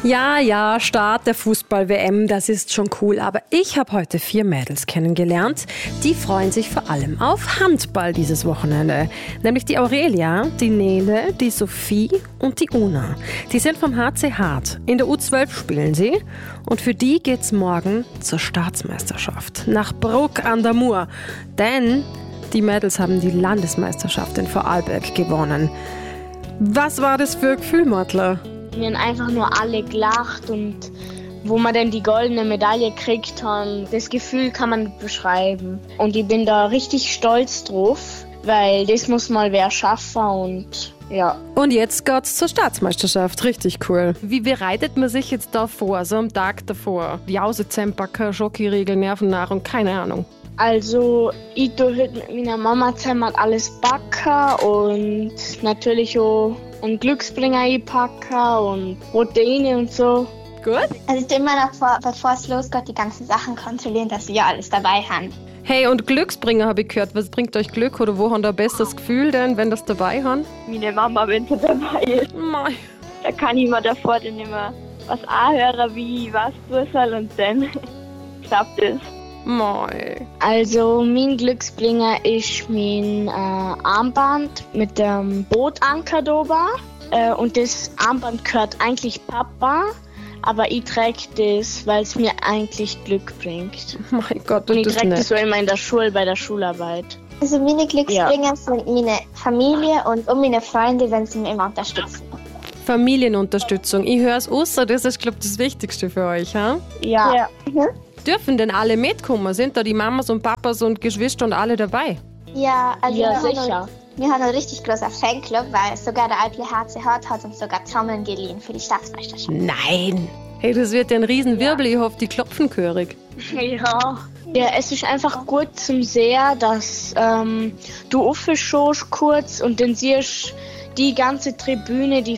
Ja, Start der Fußball-WM, das ist schon cool. Aber ich habe heute 4 Mädels kennengelernt. Die freuen sich vor allem auf Handball dieses Wochenende. Nämlich die Aurelia, die Nele, die Sophie und die Una. Die sind vom HC Hart. In der U12 spielen sie. Und für die geht's morgen zur Staatsmeisterschaft. Nach Bruck an der Mur. Denn die Mädels haben die Landesmeisterschaft in Vorarlberg gewonnen. Was war das für ein Gefühl, Mortler? Wir haben einfach nur alle gelacht und wo wir dann die goldene Medaille gekriegt haben, das Gefühl kann man nicht beschreiben. Und ich bin da richtig stolz drauf, weil das muss mal wer schaffen und ja. Und jetzt geht's zur Staatsmeisterschaft, richtig cool. Wie bereitet man sich jetzt da vor, so am Tag davor? Jause zusammenpacken, Schokoriegel, Nervennahrung, keine Ahnung. Also ich tue heute mit meiner Mama zusammen alles backen und natürlich auch einen Glücksbringer einpacken und Proteine und so. Gut. Also ich tue immer noch, bevor es losgeht, die ganzen Sachen kontrollieren, dass wir alles dabei haben. Hey, und Glücksbringer habe ich gehört. Was bringt euch Glück oder wo habt ihr ein besseres Gefühl denn, wenn das dabei haben? Meine Mama, wenn sie dabei ist. Mei. Da kann ich mir davor dann immer was anhören, wie ich was tun soll und dann klappt es. Mei. Also mein Glücksbringer ist mein Armband mit dem Bootanker drüber. Und das Armband gehört eigentlich Papa, aber ich trage das, weil es mir eigentlich Glück bringt. Mein Gott, Und ich das ist trage das nett. so immer in der Schule, bei der Schularbeit. Also meine Glücksbringer sind meine Familie und meine Freunde, wenn sie mich immer unterstützen. Familienunterstützung. Ich höre es außer, das ist, glaube ich, das Wichtigste für euch. Ha? Ja. Dürfen denn alle mitkommen? Sind da die Mamas und Papas und Geschwister und alle dabei? Ja, also Ja, sicher. Wir haben einen richtig großen Fanclub, weil sogar der alte HC Hart hat uns sogar Trommeln geliehen für die Staatsmeisterschaft. Nein. Hey, das wird ja ein Riesenwirbel. Ich hoffe, die klopfen gehörig. Ja. Ja, es ist einfach gut zum Sehen, dass du aufschaust kurz und dann siehst die ganze Tribüne, die